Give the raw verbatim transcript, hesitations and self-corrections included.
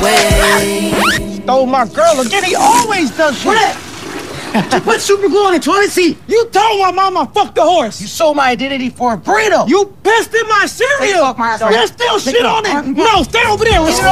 way. Stole my girl again. He always does shit. What that? You put super glue on the toilet seat. You told my mama fuck the horse. You sold my identity for a burrito. You pissed in my cereal. Fuck my ass. There's still shit on it. No, stay over there.